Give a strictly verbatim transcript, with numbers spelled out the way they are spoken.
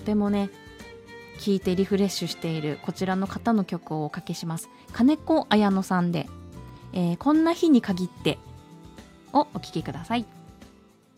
てもね聴いてリフレッシュしているこちらの方の曲をおかけします。金子綾乃さんで、えーこんな日に限ってをお聴きください。